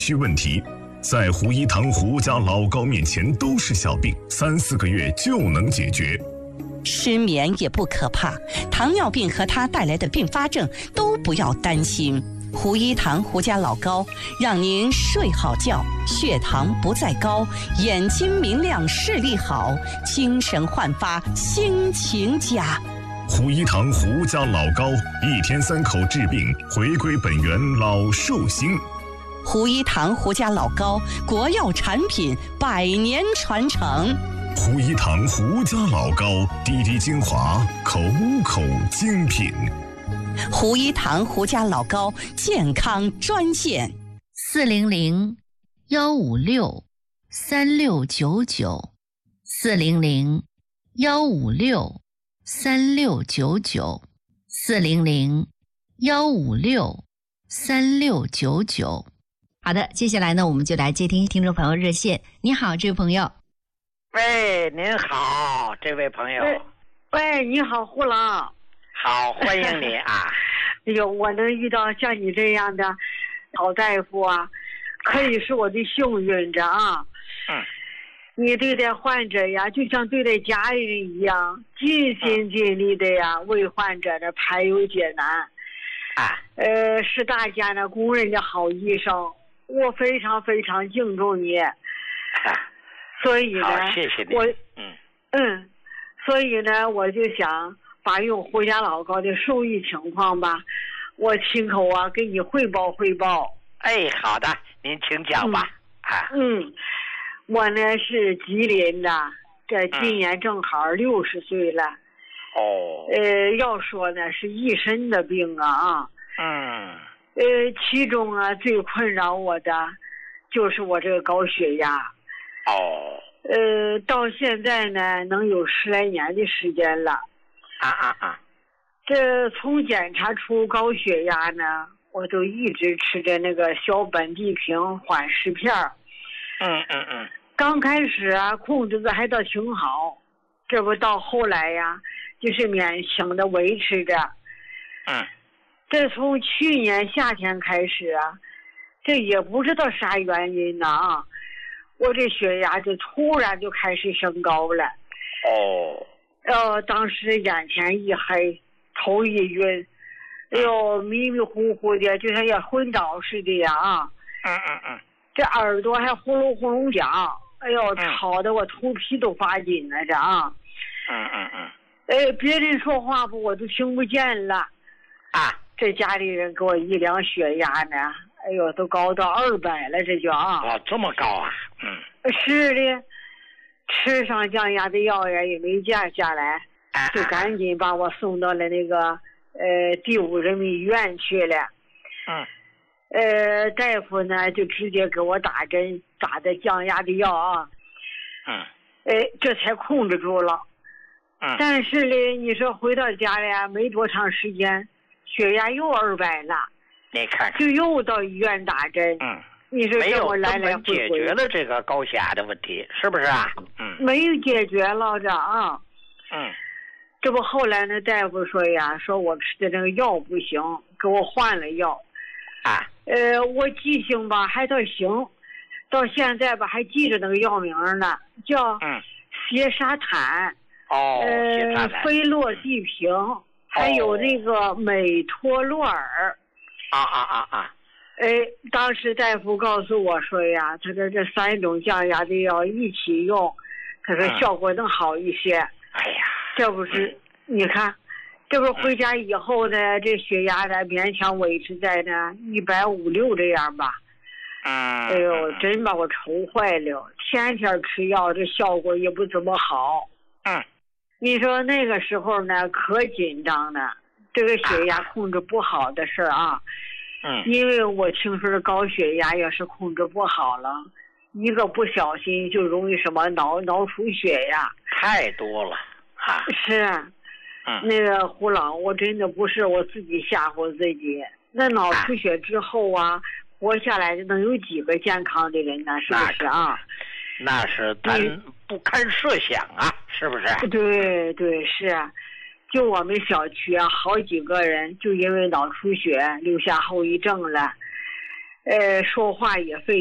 需问题，在胡一堂胡家老高面前都是小病，3-4个月就能解决。 失眠也不可怕，糖尿病和它带来的并发症都不要担心。胡一堂胡家老高让您睡好觉，血糖不再高，眼睛明亮，视力好，精神焕发，心情佳。 胡一堂胡家老高，1天3口治病，回归本源老寿星。 胡一堂胡家老高，国药产品，100年传承。 胡一堂胡家老高，滴滴精华，口口精品。 胡一堂胡家老高健康专线 400-156-3699，400-156-3699。好的，接下来呢，我们就来接听听众朋友热线。你好，这位朋友。 喂，您好，这位朋友。 喂，你好，胡老。 好，欢迎你啊。 哎呦，我能遇到像你这样的好大夫啊，可以是我的幸运着啊。你对待患者呀，就像对待家人一样，尽心尽力的呀，为患者呢排忧解难。是大家呢公认的好医生，我非常非常敬重你。所以呢， 好，谢谢你。 所以呢，我就想把用胡家老高的受益情况吧，我亲口啊给你汇报汇报。 哎，好的，您请讲吧。 我呢是吉林的，这今年正好60岁了。要说呢是一身的病啊。其中啊最困扰我的就是我这个高血压。到现在呢能有10来年的时间了。这从检查出高血压呢，我就一直吃着那个小本地平缓释片。刚开始啊控制的还倒挺好，这不到后来呀就是勉强的维持着。这从去年夏天开始啊，这也不知道啥原因呢啊，我这血压就突然就开始升高了。当时眼前一黑，头一晕，迷迷糊糊的，就像要昏倒似的呀啊。这耳朵还呼噜呼噜响，吵得我头皮都发紧了这啊。别人说话不我都听不见了。这家里人给我一量血压呢，都高到200了，这就啊。 这么高啊？ 是的，吃上降压的药呀也没降下来，就赶紧把我送到了那个第5人民医院去了。大夫呢就直接给我打针，打的降压的药啊。这才控制住了。但是呢，你说回到家里啊，没多长时间，血压又200了。 你看看， 就又到医院打针。你说这我来来回回解决了这个高血压的问题，是不是啊？ 没有解决了这啊。这不后来呢，大夫说呀，说我吃的那个药不行，给我换了药。我记性吧还倒行，到现在吧还记着那个药名呢，叫缬沙坦。菲洛地平，还有那个美托洛尔。当时大夫告诉我说呀，他说这3种降压的药一起用，他说效果能好一些。这不是你看，这不是回家以后呢，这血压呢勉强维持在呢150-160这样吧。真把我愁坏了，天天吃药，这效果也不怎么好。你说那个时候呢可紧张了，这个血压控制不好的事啊。因为我听说这高血压要是控制不好了，一个不小心就容易什么脑出血呀， 太多了。 是。那个胡老，我真的不是我自己吓唬自己，那脑出血之后啊，活下来的能有几个健康的人呢？是不是啊？ 那是咱不堪设想啊，是不是？ 对，是啊。就我们小区啊，好几个人就因为脑出血留下后遗症了。 说话也费